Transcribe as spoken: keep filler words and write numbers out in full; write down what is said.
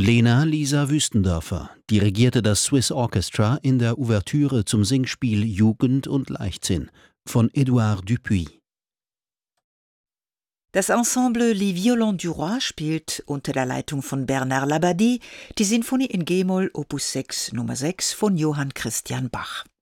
Lena Lisa Wüstendörfer dirigierte das Swiss Orchestra in der Ouvertüre zum Singspiel Jugend und Leichtsinn von Édouard Dupuis. Das Ensemble Les Violons du Roi spielt unter der Leitung von Bernard Labadie die Sinfonie in G-Moll Opus sechs Nummer sechs von Johann Christian Bach.